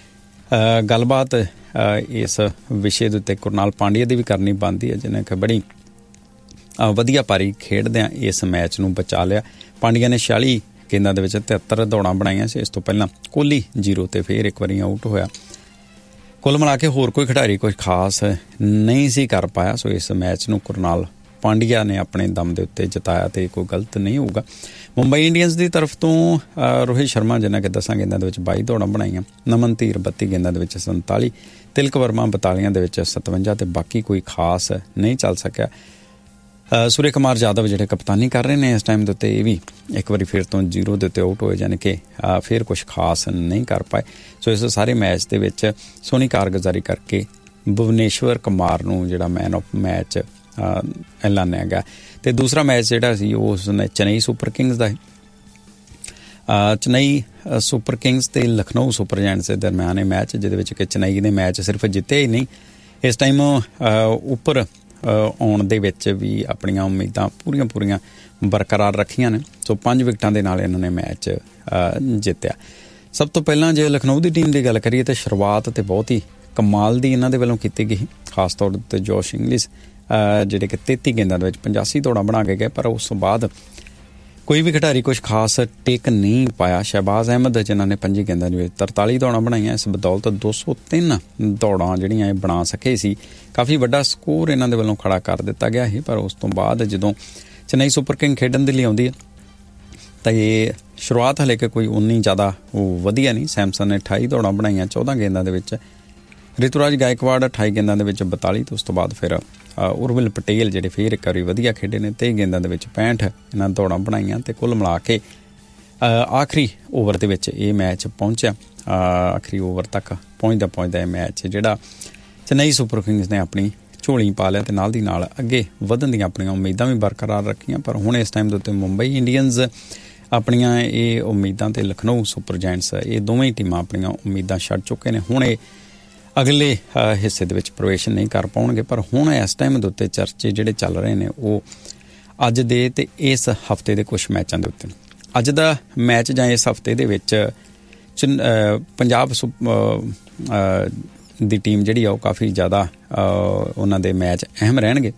ਗੱਲਬਾਤ ਇਸ ਵਿਸ਼ੇ ਦੇ ਉੱਤੇ ਕੁਰਨਾਲ ਪਾਂਡਿਆ ਦੀ ਵੀ ਕਰਨੀ ਬਣਦੀ ਹੈ, ਜਿਹਨੇ ਕਿ ਬੜੀ ਵਧੀਆ ਪਾਰੀ ਖੇਡਦਿਆਂ ਇਸ ਮੈਚ ਨੂੰ ਬਚਾ ਲਿਆ। ਪਾਂਡਿਆ ਨੇ ਛਿਆਲੀ ਗੇਂਦਾਂ ਦੇ ਵਿੱਚ ਤਿਹੱਤਰ ਦੌੜਾਂ ਬਣਾਈਆਂ ਸੀ। ਇਸ ਤੋਂ ਪਹਿਲਾਂ ਕੋਹਲੀ ਜੀਰੋ 'ਤੇ ਫਿਰ ਇੱਕ ਵਾਰੀ ਆਊਟ ਹੋਇਆ। ਕੁੱਲ ਮਿਲਾ ਕੇ ਹੋਰ ਕੋਈ ਖਿਡਾਰੀ ਕੁਝ ਖਾਸ ਨਹੀਂ ਸੀ ਕਰ ਪਾਇਆ। ਸੋ ਇਸ ਮੈਚ ਨੂੰ ਕੁਰਨਾਲ ਪਾਂਡਿਆ ਨੇ ਆਪਣੇ ਦਮ ਦੇ ਉੱਤੇ ਜਿਤਾਇਆ ਅਤੇ ਕੋਈ ਗਲਤ ਨਹੀਂ ਹੋਊਗਾ। ਮੁੰਬਈ ਇੰਡੀਅਨਸ ਦੀ ਤਰਫ ਤੋਂ ਰੋਹਿਤ ਸ਼ਰਮਾ ਜਿਹਨਾਂ ਕਿ ਦਸਾਂ ਗੇਂਦਾਂ ਦੇ ਵਿੱਚ ਬਾਈ ਦੌੜਾਂ ਬਣਾਈਆਂ, ਨਮਨ ਧੀਰ ਬੱਤੀ ਗੇਂਦਾਂ ਦੇ ਵਿੱਚ ਸੰਤਾਲੀ, ਤਿਲਕ ਵਰਮਾ ਬਤਾਲੀਆਂ ਦੇ ਵਿੱਚ ਸਤਵੰਜਾ, ਅਤੇ ਬਾਕੀ ਕੋਈ ਖਾਸ ਨਹੀਂ ਚੱਲ ਸਕਿਆ। ਸੂਰਯ ਕੁਮਾਰ ਯਾਦਵ ਜਿਹੜੇ ਕਪਤਾਨੀ ਕਰ ਰਹੇ ਨੇ ਇਸ ਟਾਈਮ ਦੇ ਉੱਤੇ, ਇਹ ਵੀ ਇੱਕ ਵਾਰੀ ਫਿਰ ਤੋਂ ਜ਼ੀਰੋ ਦੇ ਉੱਤੇ ਆਊਟ ਹੋਏ, ਯਾਨੀ ਕਿ ਫਿਰ ਕੁਛ ਖਾਸ ਨਹੀਂ ਕਰ ਪਾਏ। ਸੋ ਇਸ ਸਾਰੇ ਮੈਚ ਦੇ ਵਿੱਚ ਸੋਹਣੀ ਕਾਰਗੁਜ਼ਾਰੀ ਕਰਕੇ ਭੁਵਨੇਸ਼ਵਰ ਕੁਮਾਰ ਨੂੰ ਜਿਹੜਾ ਮੈਨ ਆਫ ਮੈਚ ਐਲਾਨਿਆ ਗਿਆ। ਅਤੇ ਦੂਸਰਾ ਮੈਚ ਜਿਹੜਾ ਸੀ ਉਹ ਉਸਨੇ ਚੇਨਈ ਸੁਪਰ ਕਿੰਗਸ ਦਾ ਹੈ। ਚੇਨਈ ਸੁਪਰ ਕਿੰਗਸ ਅਤੇ ਲਖਨਊ ਸੁਪਰ ਜਾਇੰਟਸ ਦੇ ਦਰਮਿਆਨ ਇਹ ਮੈਚ, ਜਿਹਦੇ ਵਿੱਚ ਕਿ ਚੇਨਈ ਦੇ ਮੈਚ ਸਿਰਫ ਜਿੱਤੇ ਹੀ ਨਹੀਂ, ਇਸ ਟਾਈਮ ਉੱਪਰ ਆਉਣ ਦੇ ਵਿੱਚ ਵੀ ਆਪਣੀਆਂ ਉਮੀਦਾਂ ਪੂਰੀਆਂ ਪੂਰੀਆਂ ਬਰਕਰਾਰ ਰੱਖੀਆਂ ਨੇ। ਸੋ ਪੰਜ ਵਿਕਟਾਂ ਦੇ ਨਾਲ ਇਹਨਾਂ ਨੇ ਮੈਚ ਜਿੱਤਿਆ। ਸਭ ਤੋਂ ਪਹਿਲਾਂ ਜੇ ਲਖਨਊ ਦੀ ਟੀਮ ਦੀ ਗੱਲ ਕਰੀਏ ਤਾਂ ਸ਼ੁਰੂਆਤ ਤਾਂ ਬਹੁਤ ਹੀ ਕਮਾਲ ਦੀ ਇਹਨਾਂ ਦੇ ਵੱਲੋਂ ਕੀਤੀ ਗਈ, ਖਾਸ ਤੌਰ 'ਤੇ ਜੋਸ਼ ਇੰਗਲਿਸ਼ ਜਿਹੜੇ ਕਿ ਤੇਤੀ ਗੇਂਦਾਂ ਦੇ ਵਿੱਚ ਪਚਾਸੀ ਦੌੜਾਂ ਬਣਾ ਕੇ ਗਏ, ਪਰ ਉਸ ਤੋਂ ਬਾਅਦ ਕੋਈ ਵੀ ਖਿਡਾਰੀ ਕੁਛ ਖਾਸ ਟੇਕ ਨਹੀਂ ਪਾਇਆ। ਸ਼ਹਿਬਾਜ਼ ਅਹਿਮਦ ਜਿਨ੍ਹਾਂ ਨੇ ਪੰਜੀ ਗੇਂਦਾਂ ਦੇ ਵਿੱਚ ਤਰਤਾਲੀ ਦੌੜਾਂ ਬਣਾਈਆਂ, ਇਸ ਬਦੌਲਤ ਦੋ ਸੌ ਤਿੰਨ ਦੌੜਾਂ ਜਿਹੜੀਆਂ ਇਹ ਬਣਾ ਸਕੇ ਸੀ। ਕਾਫੀ ਵੱਡਾ ਸਕੋਰ ਇਹਨਾਂ ਦੇ ਵੱਲੋਂ ਖੜਾ ਕਰ ਦਿੱਤਾ ਗਿਆ ਸੀ। ਪਰ ਉਸ ਤੋਂ ਬਾਅਦ ਜਦੋਂ ਚੇਨਈ ਸੁਪਰ ਕਿੰਗ ਖੇਡਣ ਦੇ ਲਈ ਆਉਂਦੀ ਹੈ ਤਾਂ ਇਹ ਸ਼ੁਰੂਆਤ ਹਲੇ ਕਿ ਕੋਈ ਉਨੀ ਜ਼ਿਆਦਾ ਉਹ ਵਧੀਆ ਨਹੀਂ। ਸੈਮਸਨ ਨੇ ਅਠਾਈ ਦੌੜਾਂ ਬਣਾਈਆਂ ਚੌਦਾਂ ਗੇਂਦਾਂ ਦੇ ਵਿੱਚ, ਰਿਤੂਰਾਜ ਗਾਇਕਵਾੜ ਅਠਾਈ ਗੇਂਦਾਂ ਦੇ ਵਿੱਚ ਬਤਾਲੀ, ਅਤੇ ਉਸ ਤੋਂ ਬਾਅਦ ਫਿਰ ਉਰਵਿਲ ਪਟੇਲ ਜਿਹੜੇ ਫਿਰ ਇੱਕ ਵਾਰੀ ਵਧੀਆ ਖੇਡੇ ਨੇ ਤੇਈ ਗੇਂਦਾਂ ਦੇ ਵਿੱਚ ਪੈਂਹਠ ਇਹਨਾਂ ਦੌੜਾਂ ਬਣਾਈਆਂ ਤੇ ਕੁੱਲ ਮਿਲਾ ਕੇ ਆਖਰੀ ਓਵਰ ਦੇ ਵਿੱਚ ਇਹ ਮੈਚ ਪਹੁੰਚਿਆ। ਆਖਰੀ ਓਵਰ ਤੱਕ ਪਹੁੰਚਦਾ ਪਹੁੰਚਦਾ ਇਹ ਮੈਚ ਜਿਹੜਾ ਚੇਨਈ ਸੁਪਰ ਕਿੰਗਸ ਨੇ ਆਪਣੀ ਝੋਲੀ ਪਾ ਲਿਆ ਤੇ ਨਾਲ ਦੀ ਨਾਲ ਅੱਗੇ ਵਧਣ ਦੀਆਂ ਆਪਣੀਆਂ ਉਮੀਦਾਂ ਵੀ ਬਰਕਰਾਰ ਰੱਖੀਆਂ। ਪਰ ਹੁਣ ਇਸ ਟਾਈਮ ਦੇ ਉੱਤੇ ਮੁੰਬਈ ਇੰਡੀਅਨਸ ਆਪਣੀਆਂ ਇਹ ਉਮੀਦਾਂ ਤੇ ਲਖਨਊ ਸੁਪਰ ਜਾਇੰਟਸ ਇਹ ਦੋਵੇਂ ਟੀਮਾਂ ਆਪਣੀਆਂ ਉਮੀਦਾਂ ਛੱਡ ਚੁੱਕੇ ਨੇ। ਹੁਣ ਇਹ ਅਗਲੇ ਹਿੱਸੇ ਦੇ ਵਿੱਚ ਪ੍ਰਵੇਸ਼ ਨਹੀਂ ਕਰ ਪਾਉਣਗੇ। ਪਰ ਹੁਣ ਇਸ ਟਾਈਮ ਦੇ ਉੱਤੇ ਚਰਚੇ ਜਿਹੜੇ ਚੱਲ ਰਹੇ ਨੇ ਉਹ ਅੱਜ ਦੇ ਤੇ ਇਸ ਹਫਤੇ ਦੇ ਕੁਝ ਮੈਚਾਂ ਦੇ ਉੱਤੇ। ਅੱਜ ਦਾ ਮੈਚ ਜਾਂ ਇਸ ਹਫਤੇ ਦੇ ਵਿੱਚ ਪੰਜਾਬ ਦੀ ਟੀਮ ਜਿਹੜੀ ਆ ਉਹ ਕਾਫੀ ਜ਼ਿਆਦਾ ਉਹਨਾਂ ਦੇ ਮੈਚ ਅਹਿਮ ਰਹਿਣਗੇ।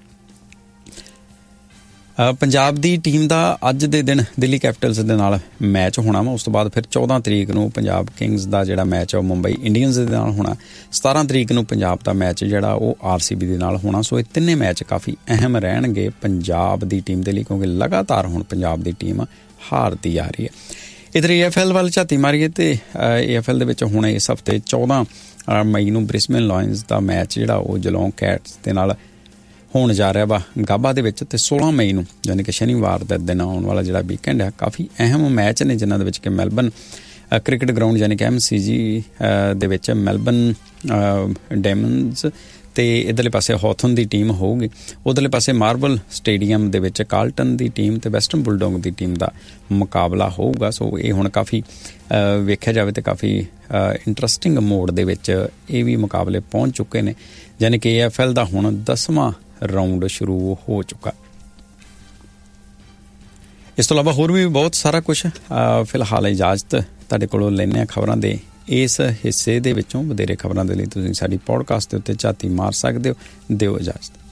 ਪੰਜਾਬ ਦੀ ਟੀਮ ਦਾ ਅੱਜ ਦੇ ਦਿਨ ਦਿੱਲੀ ਕੈਪੀਟਲਸ ਦੇ ਨਾਲ ਮੈਚ ਹੋਣਾ ਵਾ। ਉਸ ਤੋਂ ਬਾਅਦ ਫਿਰ ਚੌਦਾਂ ਤਰੀਕ ਨੂੰ ਪੰਜਾਬ ਕਿੰਗਸ ਦਾ ਜਿਹੜਾ ਮੈਚ ਆ ਉਹ ਮੁੰਬਈ ਇੰਡੀਅਨਸ ਦੇ ਨਾਲ ਹੋਣਾ। ਸਤਾਰਾਂ ਤਰੀਕ ਨੂੰ ਪੰਜਾਬ ਦਾ ਮੈਚ ਜਿਹੜਾ ਉਹ ਆਰ ਸੀ ਬੀ ਦੇ ਨਾਲ ਹੋਣਾ। ਸੋ ਇਹ ਤਿੰਨੇ ਮੈਚ ਕਾਫੀ ਅਹਿਮ ਰਹਿਣਗੇ ਪੰਜਾਬ ਦੀ ਟੀਮ ਦੇ ਲਈ, ਕਿਉਂਕਿ ਲਗਾਤਾਰ ਹੁਣ ਪੰਜਾਬ ਦੀ ਟੀਮ ਹਾਰਦੀ ਆ ਰਹੀ ਹੈ। ਇੱਧਰ ਏ ਐਫ ਐਲ ਵੱਲ ਝਾਤੀ ਮਾਰੀਏ ਤੇ ਏ ਐਫ ਐਲ ਦੇ ਵਿੱਚ ਹੁਣ ਇਸ ਹਫਤੇ ਚੌਦਾਂ ਮਈ ਨੂੰ ਬ੍ਰਿਸਬੇਨ ਲਾਇਨਸ ਦਾ ਮੈਚ ਜਿਹੜਾ ਉਹ ਜਲੌਂਗ ਕੈਟਸ ਦੇ ਨਾਲ ਹੋਣ ਜਾ ਰਿਹਾ ਵਾ ਗਾਬਾ ਦੇ ਵਿੱਚ। ਤੇ ਸੋਲਾਂ ਮਈ ਨੂੰ ਯਾਨੀ ਕਿ ਸ਼ਨੀਵਾਰ ਦਾ ਦਿਨ ਆਉਣ ਵਾਲਾ ਜਿਹੜਾ ਵੀਕਐਂਡ ਹੈ ਕਾਫੀ ਅਹਿਮ ਮੈਚ ਨੇ, ਜਿਨ੍ਹਾਂ ਦੇ ਵਿੱਚ ਕਿ ਮੈਲਬਨ ਕ੍ਰਿਕਟ ਗਰਾਊਂਡ ਯਾਨੀ ਕਿ ਐਮ ਸੀ ਜੀ ਦੇ ਵਿੱਚ ਮੈਲਬਨ ਡਾਇਮੰਡਸ ਤੇ ਇੱਧਰਲੇ ਪਾਸੇ ਹੌਥਨ ਦੀ ਟੀਮ ਹੋਊਗੀ। ਉੱਧਰਲੇ ਪਾਸੇ ਮਾਰਬਲ ਸਟੇਡੀਅਮ ਦੇ ਵਿੱਚ ਕਾਰਲਟਨ ਦੀ ਟੀਮ ਤੇ ਵੈਸਟਰਨ ਬੁਲਡੌਗ ਦੀ ਟੀਮ ਦਾ ਮੁਕਾਬਲਾ ਹੋਊਗਾ। ਸੋ ਇਹ ਹੁਣ ਕਾਫੀ ਵੇਖਿਆ ਜਾਵੇ ਤੇ ਕਾਫੀ ਇੰਟਰਸਟਿੰਗ ਮੋਡ ਦੇ ਵਿੱਚ ਇਹ ਵੀ ਮੁਕਾਬਲੇ ਪਹੁੰਚ ਚੁੱਕੇ ਨੇ, ਯਾਨੀ ਕਿ ਏ ਐਫ ਐਲ ਦਾ ਹੁਣ ਦਸਵਾਂ ਰਾਊਂਡ ਸ਼ੁਰੂ ਹੋ ਚੁੱਕਾ। ਇਸ ਤੋਂ ਇਲਾਵਾ ਹੋਰ ਵੀ ਬਹੁਤ ਸਾਰਾ ਕੁਛ। ਫਿਲਹਾਲ ਇਜਾਜ਼ਤ ਤੁਹਾਡੇ ਕੋਲੋਂ ਲੈਂਦੇ ਹਾਂ ਖਬਰਾਂ ਦੇ ਇਸ ਹਿੱਸੇ ਦੇ ਵਿੱਚੋਂ। ਵਧੇਰੇ ਖਬਰਾਂ ਦੇ ਲਈ ਤੁਸੀਂ ਸਾਡੀ ਪੋਡਕਾਸਟ ਦੇ ਉੱਤੇ ਝਾਤੀ ਮਾਰ ਸਕਦੇ ਹੋ। ਦਿਓ ਇਜਾਜ਼ਤ।